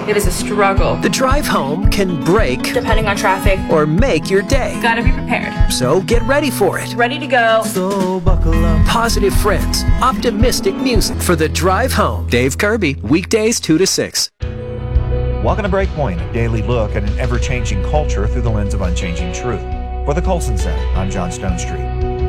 It is a struggle. The drive home can break, depending on traffic, or make your day. Gotta be prepared. So get ready for it. Ready to go. So buckle up. Positive friends, optimistic music for the drive home. Dave Kirby, weekdays 2 to 6. Welcome to Breakpoint, a daily look at an ever-changing culture through the lens of unchanging truth. For the Colson Center, I'm John Stonestreet.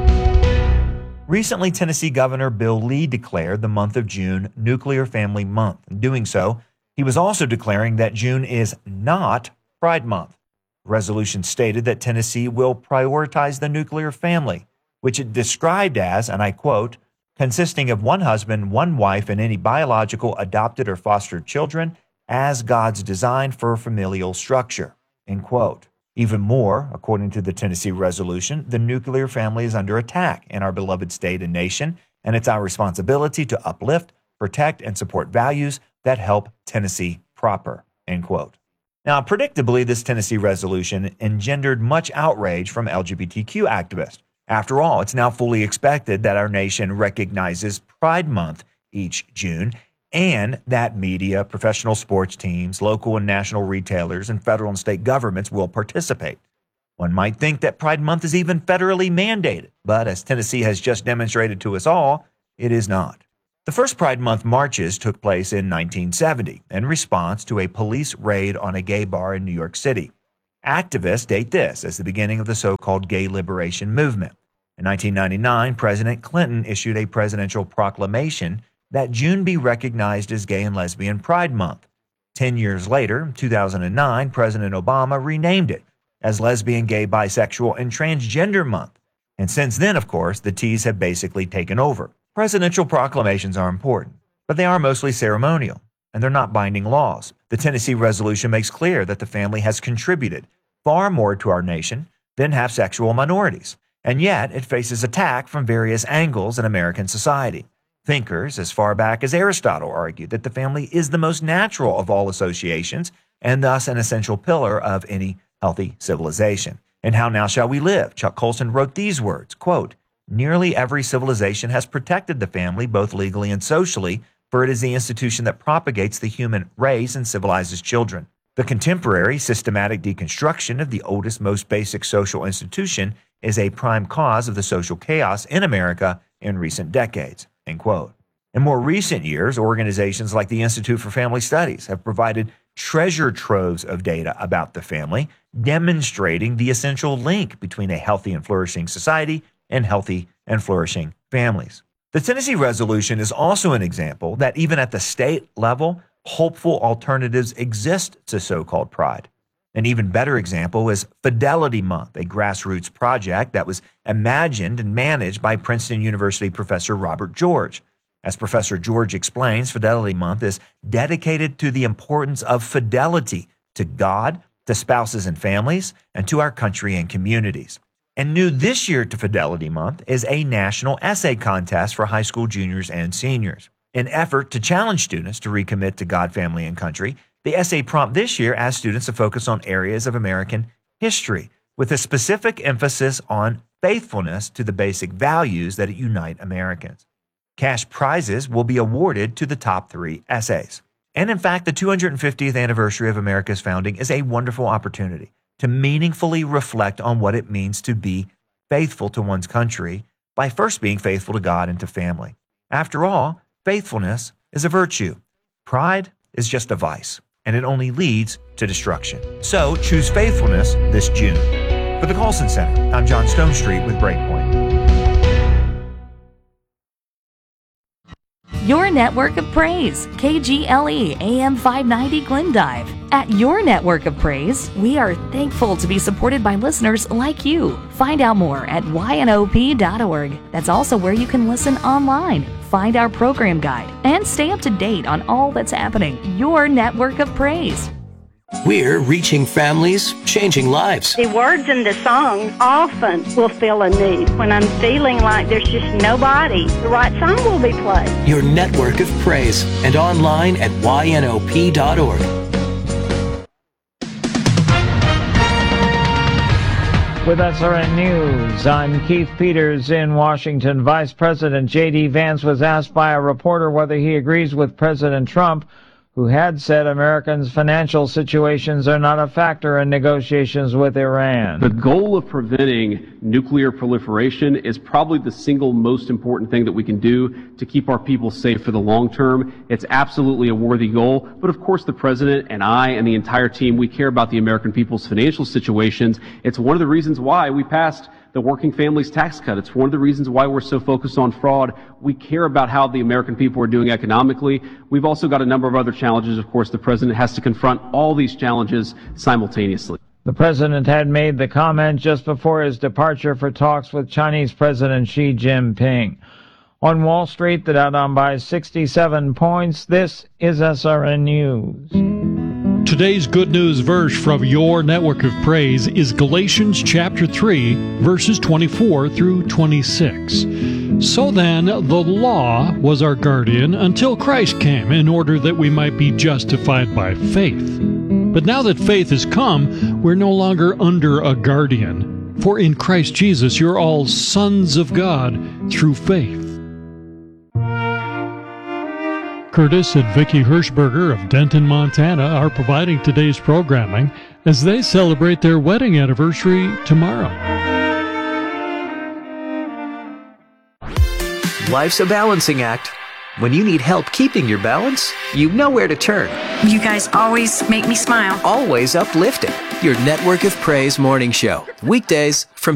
Recently, Tennessee Governor Bill Lee declared the month of June Nuclear Family Month. In doing so, he was also declaring that June is not Pride Month. The resolution stated that Tennessee will prioritize the nuclear family, which it described as, and I quote, consisting of one husband, one wife, and any biological, adopted, or fostered children as God's design for familial structure, end quote. Even more, according to the Tennessee resolution, the nuclear family is under attack in our beloved state and nation, and it's our responsibility to uplift, protect, and support values that help Tennessee proper, end quote. Now, predictably, this Tennessee resolution engendered much outrage from LGBTQ activists. After all, it's now fully expected that our nation recognizes Pride Month each June, and that media, professional sports teams, local and national retailers, and federal and state governments will participate. One might think that Pride Month is even federally mandated, but as Tennessee has just demonstrated to us all, it is not. The first Pride Month marches took place in 1970 in response to a police raid on a gay bar in New York City. Activists date this as the beginning of the so-called gay liberation movement. In 1999, President Clinton issued a presidential proclamation that June be recognized as Gay and Lesbian Pride Month. 10 years later, 2009, President Obama renamed it as Lesbian, Gay, Bisexual, and Transgender Month. And since then, of course, the T's have basically taken over. Presidential proclamations are important, but they are mostly ceremonial, and they're not binding laws. The Tennessee resolution makes clear that the family has contributed far more to our nation than have sexual minorities, and yet it faces attack from various angles in American society. Thinkers as far back as Aristotle argued that the family is the most natural of all associations and thus an essential pillar of any healthy civilization. And How Now Shall We Live? Chuck Colson wrote these words, quote, nearly every civilization has protected the family both legally and socially, for it is the institution that propagates the human race and civilizes children. The contemporary systematic deconstruction of the oldest, most basic social institution is a prime cause of the social chaos in America in recent decades. End quote. In more recent years, organizations like the Institute for Family Studies have provided treasure troves of data about the family, demonstrating the essential link between a healthy and flourishing society and healthy and flourishing families. The Tennessee resolution is also an example that even at the state level, hopeful alternatives exist to so-called pride. An even better example is Fidelity Month, a grassroots project that was imagined and managed by Princeton University professor Robert George. As Professor George explains, Fidelity Month is dedicated to the importance of fidelity to God, to spouses and families, and to our country and communities. And new this year to Fidelity Month is a national essay contest for high school juniors and seniors. In an effort to challenge students to recommit to God, family, and country, the essay prompt this year asks students to focus on areas of American history with a specific emphasis on faithfulness to the basic values that unite Americans. Cash prizes will be awarded to the top 3 essays. And in fact, the 250th anniversary of America's founding is a wonderful opportunity to meaningfully reflect on what it means to be faithful to one's country by first being faithful to God and to family. After all, faithfulness is a virtue. Pride is just a vice, and it only leads to destruction. So choose faithfulness this June. For the Colson Center, I'm John Stonestreet with Breakpoint. Your network of praise, KGLE AM 590 Glendive. At your network of praise, we are thankful to be supported by listeners like you. Find out more at ynop.org. That's also where you can listen online, find our program guide, and stay up to date on all that's happening. Your network of praise. We're reaching families, changing lives. The words in the song often will fill a need. When I'm feeling like there's just nobody, the right song will be played. Your network of praise, and online at ynop.org. With SRN News, I'm Keith Peters in Washington. Vice President J.D. Vance was asked by a reporter whether he agrees with President Trump, who had said Americans' financial situations are not a factor in negotiations with Iran. The goal of preventing nuclear proliferation is probably the single most important thing that we can do to keep our people safe for the long term. It's absolutely a worthy goal, but of course the President and I and the entire team, we care about the American people's financial situations. It's one of the reasons why we passed the Working Families Tax Cut. It's one of the reasons why we're so focused on fraud. We care about how the American people are doing economically. We've also got a number of other challenges. Of course, the President has to confront all these challenges simultaneously. The President had made the comment just before his departure for talks with Chinese President Xi Jinping. On Wall Street, the Dow down by 67 points. This is SRN News. Today's good news verse from your network of praise is Galatians chapter 3, verses 24 through 26. So then, the law was our guardian until Christ came, in order that we might be justified by faith. But now that faith has come, we're no longer under a guardian. For in Christ Jesus, you're all sons of God through faith. Curtis and Vicki Hirschberger of Denton, Montana are providing today's programming as they celebrate their wedding anniversary tomorrow. Life's a balancing act. When you need help keeping your balance, you know where to turn. You guys always make me smile. Always uplifting. Your Network of Praise morning show. Weekdays from